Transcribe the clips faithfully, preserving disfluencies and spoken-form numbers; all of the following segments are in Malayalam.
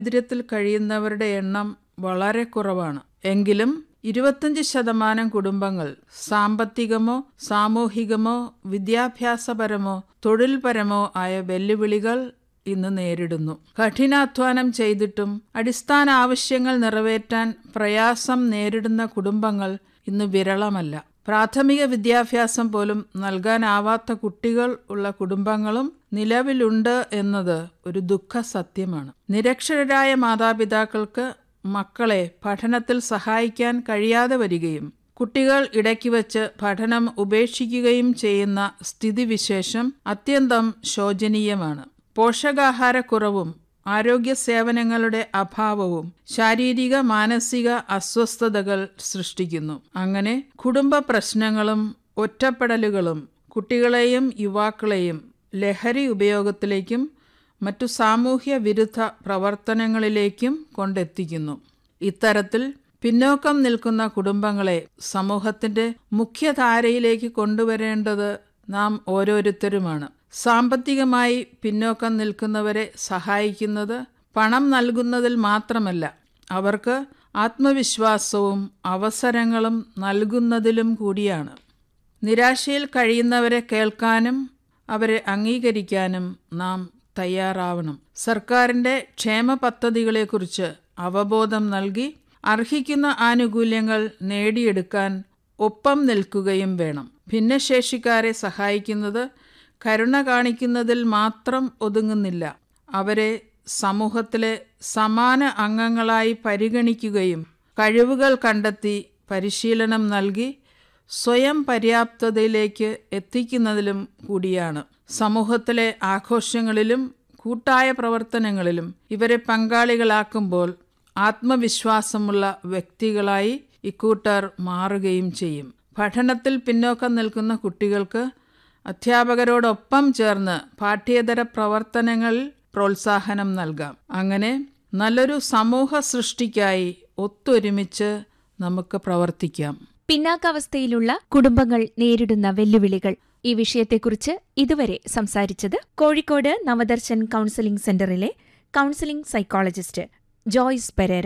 ദാരിദ്ര്യത്തിൽ കഴിയുന്നവരുടെ എണ്ണം വളരെ കുറവാണ്. എങ്കിലും ഇരുപത്തഞ്ച് ശതമാനം കുടുംബങ്ങൾ സാമ്പത്തികമോ സാമൂഹികമോ വിദ്യാഭ്യാസപരമോ തൊഴിൽപരമോ ആയ വെല്ലുവിളികൾ ഇന്ന് നേരിടുന്നു. കഠിനാധ്വാനം ചെയ്തിട്ടും അടിസ്ഥാന ആവശ്യങ്ങൾ നിറവേറ്റാൻ പ്രയാസം നേരിടുന്ന കുടുംബങ്ങൾ ഇന്ന് വിരളമല്ല. പ്രാഥമിക വിദ്യാഭ്യാസം പോലും നൽകാനാവാത്ത കുട്ടികൾ ഉള്ള കുടുംബങ്ങളും നിലവിലുണ്ട് എന്നത് ഒരു ദുഃഖ സത്യമാണ്. നിരക്ഷരരായ മാതാപിതാക്കൾക്ക് മക്കളെ പഠനത്തിൽ സഹായിക്കാൻ കഴിയാതെ വരികയും കുട്ടികൾ ഇടയ്ക്ക് വച്ച് പഠനം ഉപേക്ഷിക്കുകയും ചെയ്യുന്ന സ്ഥിതിവിശേഷം അത്യന്തം ശോചനീയമാണ്. പോഷകാഹാരക്കുറവും ആരോഗ്യ സേവനങ്ങളുടെ അഭാവവും ശാരീരിക മാനസിക അസ്വസ്ഥതകൾ സൃഷ്ടിക്കുന്നു. അങ്ങനെ കുടുംബ പ്രശ്നങ്ങളും ഒറ്റപ്പെടലുകളും കുട്ടികളെയും യുവാക്കളെയും ലഹരി ഉപയോഗത്തിലേക്കും മറ്റു സാമൂഹ്യ വിരുദ്ധ പ്രവർത്തനങ്ങളിലേക്കും കൊണ്ടെത്തിക്കുന്നു. ഇത്തരത്തിൽ പിന്നോക്കം നിൽക്കുന്ന കുടുംബങ്ങളെ സമൂഹത്തിന്റെ മുഖ്യധാരയിലേക്ക് കൊണ്ടുവരേണ്ടത് നാം ഓരോരുത്തരുമാണ്. സാമ്പത്തികമായി പിന്നോക്കം നിൽക്കുന്നവരെ സഹായിക്കുന്നത് പണം നൽകുന്നതിൽ മാത്രമല്ല, അവർക്ക് ആത്മവിശ്വാസവും അവസരങ്ങളും നൽകുന്നതിലും കൂടിയാണ്. നിരാശയിൽ കഴിയുന്നവരെ കേൾക്കാനും അവരെ അംഗീകരിക്കാനും നാം തയ്യാറാവണം. സർക്കാരിൻ്റെ ക്ഷേമ പദ്ധതികളെക്കുറിച്ച് അവബോധം നൽകി അർഹിക്കുന്ന ആനുകൂല്യങ്ങൾ നേടിയെടുക്കാൻ ഒപ്പം നിൽക്കുകയും വേണം. ഭിന്നശേഷിക്കാരെ സഹായിക്കുന്നത് കരുണ കാണിക്കുന്നതിൽ മാത്രം ഒതുങ്ങുന്നില്ല. അവരെ സമൂഹത്തിലെ സമാന അംഗങ്ങളായി പരിഗണിക്കുകയും കഴിവുകൾ കണ്ടെത്തി പരിശീലനം നൽകി സ്വയം പര്യാപ്തതയിലേക്ക് എത്തിക്കുന്നതിലും കൂടിയാണ്. സമൂഹത്തിലെ ആഘോഷങ്ങളിലും കൂട്ടായ പ്രവർത്തനങ്ങളിലും ഇവരെ പങ്കാളികളാക്കുമ്പോൾ ആത്മവിശ്വാസമുള്ള വ്യക്തികളായി ഇക്കൂട്ടർ മാറുകയും ചെയ്യും. പഠനത്തിൽ പിന്നോക്കം നിൽക്കുന്ന കുട്ടികൾക്ക് അധ്യാപകരോടൊപ്പം ചേർന്ന് പാഠ്യേതര പ്രവർത്തനങ്ങളിൽ പ്രോത്സാഹനം നൽകാം. അങ്ങനെ നല്ലൊരു സമൂഹ സൃഷ്ടിക്കായി ഒത്തൊരുമിച്ച് നമുക്ക് പ്രവർത്തിക്കാം. പിന്നാക്കാവസ്ഥയിലുള്ള കുടുംബങ്ങൾ നേരിടുന്ന വെല്ലുവിളികൾ ഈ വിഷയത്തെക്കുറിച്ച് ഇതുവരെ സംസാരിച്ചത് കോഴിക്കോട് നവദർശൻ കൗൺസിലിംഗ് സെന്ററിലെ counselling psychologist Joyce Pereira.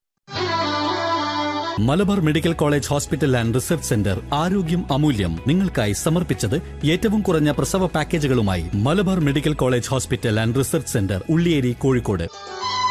Malabar medical college hospital and research centre ആരോഗ്യം അമൂല്യം നിങ്ങൾക്കായി സമർപ്പിച്ചത് ഏറ്റവും കുറഞ്ഞ പ്രസവ പാക്കേജുകളുമായി Malabar medical college hospital and research centre, Ulliyeri, Kozhikode.